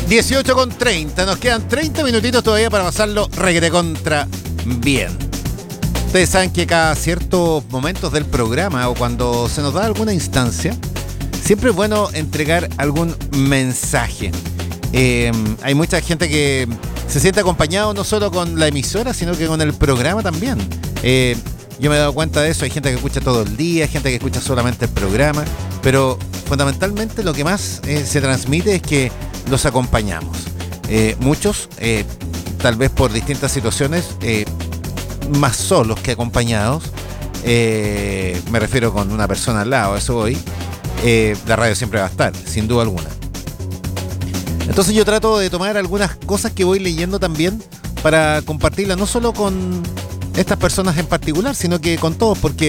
18:30, nos quedan 30 minutitos todavía para pasarlo requetecontra bien. Ustedes saben que cada ciertos momentos del programa o cuando se nos da alguna instancia, siempre es bueno entregar algún mensaje. Hay mucha gente que se siente acompañado no solo con la emisora, sino que con el programa también. Yo me he dado cuenta de eso, hay gente que escucha todo el día, gente que escucha solamente el programa, pero fundamentalmente lo que más se transmite es que los acompañamos. Muchos, tal vez por distintas situaciones, más solos que acompañados. Me refiero con una persona al lado, a eso voy. La radio siempre va a estar, sin duda alguna. Entonces yo trato de tomar algunas cosas que voy leyendo también para compartirlas, no solo con estas personas en particular, sino que con todos, porque